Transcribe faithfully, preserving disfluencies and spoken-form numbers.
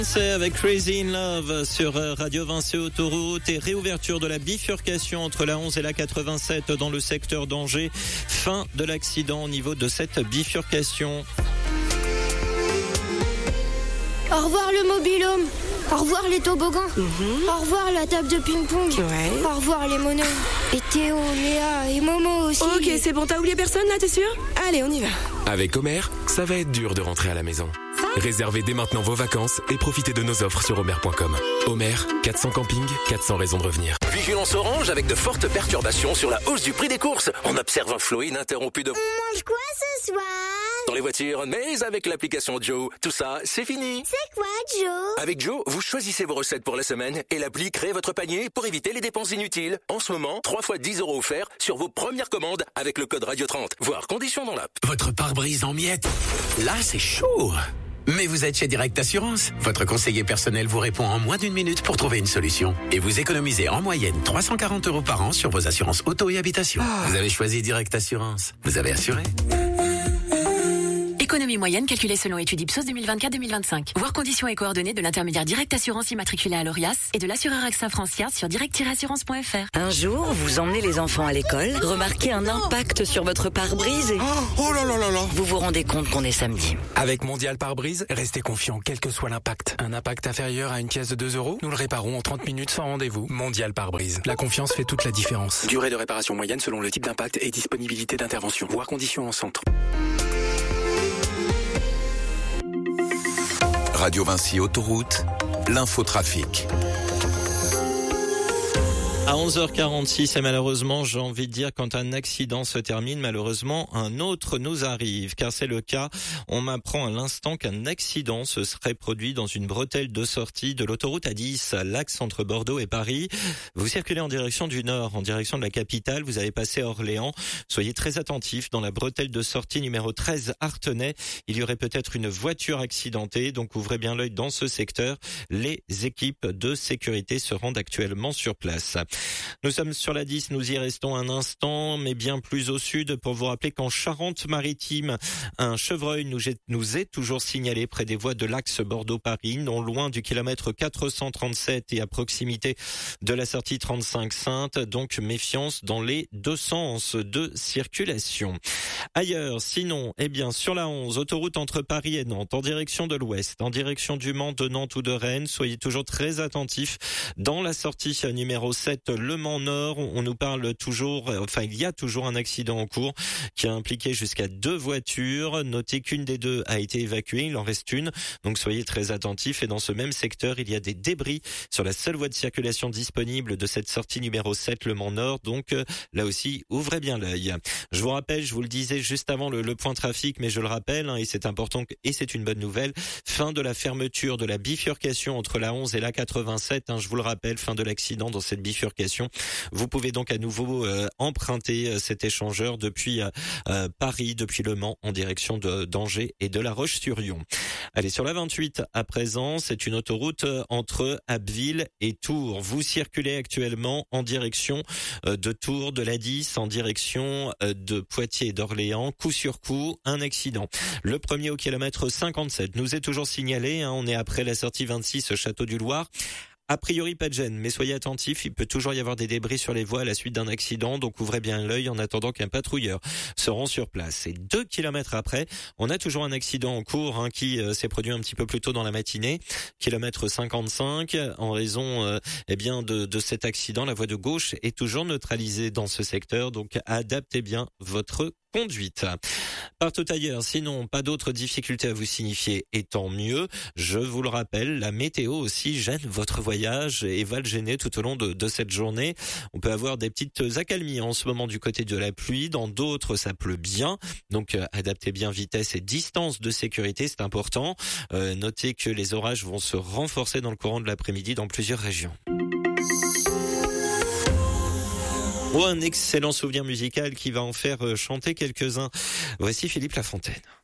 C'est avec Crazy in Love sur Radio Vinci Autoroute et réouverture de la bifurcation entre la onze et la quatre-vingt-sept dans le secteur d'Angers. Fin de l'accident au niveau de cette bifurcation. Au revoir le mobil-home. Au revoir les toboggans. Mm-hmm. Au revoir la table de ping-pong. Ouais. Au revoir les monos. Et Théo, Léa et Momo aussi. Ok, c'est bon, t'as oublié personne là, t'es sûr? Allez, on y va. Avec Omer, ça va être dur de rentrer à la maison. Réservez dès maintenant vos vacances et profitez de nos offres sur omer point com. Omer, quatre cents campings, quatre cents raisons de revenir. Vigilance orange avec de fortes perturbations sur la hausse du prix des courses. On observe un flot ininterrompu de... On mange quoi ce soir? Dans les voitures, mais avec l'application Joe, tout ça, c'est fini. C'est quoi Joe? Avec Joe, vous choisissez vos recettes pour la semaine et l'appli crée votre panier pour éviter les dépenses inutiles. En ce moment, trois fois dix euros offerts sur vos premières commandes avec le code Radio trente. Voire conditions dans l'app. Votre pare-brise en miettes. Là, c'est chaud. Mais vous êtes chez Direct Assurance. Votre conseiller personnel vous répond en moins d'une minute pour trouver une solution. Et vous économisez en moyenne trois cent quarante euros par an sur vos assurances auto et habitation. Ah. Vous avez choisi Direct Assurance. Vous avez assuré. Économie moyenne calculée selon étude Ipsos deux mille vingt-quatre deux mille vingt-cinq. Voir conditions et coordonnées de l'intermédiaire Direct Assurance immatriculé à l'Orias et de l'assureur AXA Francia sur direct tiret assurance point f r. Un jour, vous emmenez les enfants à l'école, remarquez un impact sur votre pare-brise et... Oh, oh là là là là. Vous vous rendez compte qu'on est samedi. Avec Mondial Pare-Brise, restez confiant quel que soit l'impact. Un impact inférieur à une pièce de deux euros, nous le réparons en trente minutes sans rendez-vous. Mondial Pare-Brise. La confiance fait toute la différence. Durée de réparation moyenne selon le type d'impact et disponibilité d'intervention. Voir conditions en centre. Radio Vinci Autoroute, l'infotrafic. À onze heures quarante-six, et malheureusement, j'ai envie de dire, quand un accident se termine, malheureusement, un autre nous arrive. Car c'est le cas, on m'apprend à l'instant qu'un accident se serait produit dans une bretelle de sortie de l'autoroute A dix, l'axe entre Bordeaux et Paris. Vous circulez en direction du nord, en direction de la capitale, vous avez passé Orléans. Soyez très attentifs, dans la bretelle de sortie numéro treize Artenay, il y aurait peut-être une voiture accidentée, donc ouvrez bien l'œil dans ce secteur. Les équipes de sécurité se rendent actuellement sur place. Nous sommes sur la dix, nous y restons un instant, mais bien plus au sud, pour vous rappeler qu'en Charente-Maritime, un chevreuil nous est, nous est toujours signalé près des voies de l'axe Bordeaux-Paris, non loin du kilomètre quatre cent trente-sept et à proximité de la sortie trente-cinq Sainte, donc méfiance dans les deux sens de circulation. Ailleurs, sinon, eh bien, sur la onze, autoroute entre Paris et Nantes, en direction de l'ouest, en direction du Mans, de Nantes ou de Rennes, soyez toujours très attentifs dans la sortie numéro sept, Le Mans Nord. On nous parle toujours, enfin, il y a toujours un accident en cours qui a impliqué jusqu'à deux voitures. Notez qu'une des deux a été évacuée, il en reste une, donc soyez très attentifs. Et dans ce même secteur, il y a des débris sur la seule voie de circulation disponible de cette sortie numéro sept, Le Mans Nord, donc là aussi, ouvrez bien l'œil. Je vous rappelle, je vous le disais juste avant le, le point trafic, mais je le rappelle, hein, et c'est important, et c'est une bonne nouvelle, fin de la fermeture de la bifurcation entre la onze et la quatre-vingt-sept, hein, je vous le rappelle, fin de l'accident dans cette bifurcation. Vous pouvez donc à nouveau euh, emprunter euh, cet échangeur depuis euh, Paris, depuis Le Mans, en direction de d'Angers et de La Roche-sur-Yon. Allez, sur la vingt-huit, à présent, c'est une autoroute entre Abbeville et Tours. Vous circulez actuellement en direction euh, de Tours, de la dix, en direction euh, de Poitiers et d'Orléans. Coup sur coup, un accident. Le premier au kilomètre cinquante-sept nous est toujours signalé, hein, on est après la sortie vingt-six, Château du Loir. A priori, pas de gêne, mais soyez attentifs, il peut toujours y avoir des débris sur les voies à la suite d'un accident, donc ouvrez bien l'œil en attendant qu'un patrouilleur se rende sur place. Et deux kilomètres après, on a toujours un accident en cours hein, qui euh, s'est produit un petit peu plus tôt dans la matinée, kilomètre cinquante-cinq, en raison euh, eh bien de, de cet accident. La voie de gauche est toujours neutralisée dans ce secteur, donc adaptez bien votre conduite. Partout ailleurs, sinon, pas d'autres difficultés à vous signifier, et tant mieux. Je vous le rappelle, la météo aussi gêne votre voyage et va le gêner tout au long de, de cette journée. On peut avoir des petites accalmies en ce moment du côté de la pluie, dans d'autres ça pleut bien, donc euh, adaptez bien vitesse et distance de sécurité, c'est important. Euh, notez que les orages vont se renforcer dans le courant de l'après-midi dans plusieurs régions. Oh, un excellent souvenir musical qui va en faire chanter quelques-uns. Voici Philippe Lafontaine.